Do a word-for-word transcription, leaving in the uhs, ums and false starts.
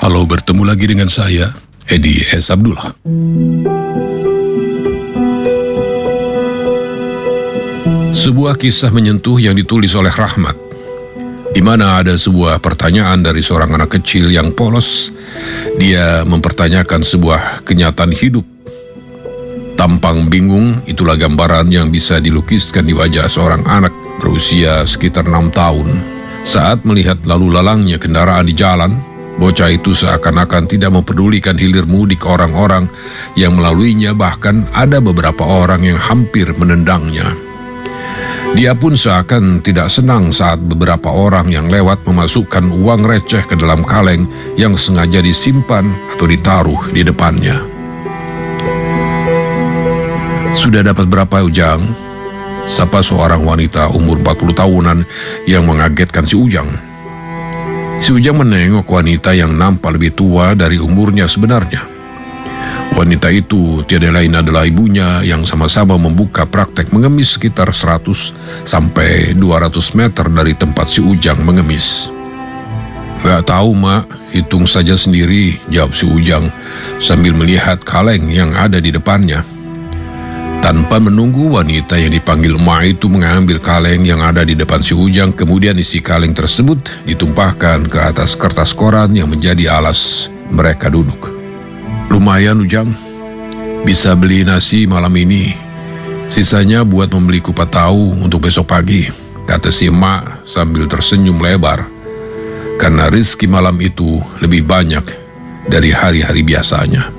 Halo, bertemu lagi dengan saya, Edi S. Abdullah. Sebuah kisah menyentuh yang ditulis oleh Rahmat, di mana ada sebuah pertanyaan dari seorang anak kecil yang polos. Dia mempertanyakan sebuah kenyataan hidup. Tampang bingung, itulah gambaran yang bisa dilukiskan di wajah seorang anak berusia sekitar enam tahun. Saat melihat lalu lalangnya kendaraan di jalan, bocah itu seakan-akan tidak mempedulikan hilir mudik orang-orang yang melaluinya, bahkan ada beberapa orang yang hampir menendangnya. Dia pun seakan tidak senang saat beberapa orang yang lewat memasukkan uang receh ke dalam kaleng yang sengaja disimpan atau ditaruh di depannya. "Sudah dapat berapa, Ujang?" sapa seorang wanita umur empat puluh tahunan yang mengagetkan si Ujang. Si Ujang menengok wanita yang nampak lebih tua dari umurnya sebenarnya. Wanita itu tiada lain adalah ibunya yang sama-sama membuka praktek mengemis sekitar seratus sampai dua ratus meter dari tempat si Ujang mengemis. "Gak tahu, Mak, hitung saja sendiri," jawab si Ujang sambil melihat kaleng yang ada di depannya. Tanpa menunggu wanita yang dipanggil Emak itu mengambil kaleng yang ada di depan si Ujang, kemudian isi kaleng tersebut ditumpahkan ke atas kertas koran yang menjadi alas mereka duduk. "Lumayan, Ujang, bisa beli nasi malam ini. Sisanya buat membeli kupat tahu untuk besok pagi," kata si Emak sambil tersenyum lebar, karena rezeki malam itu lebih banyak dari hari-hari biasanya.